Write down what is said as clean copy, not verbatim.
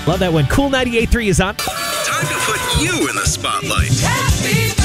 Love that one. Cool 98.3 is on. Time to put you in the spotlight.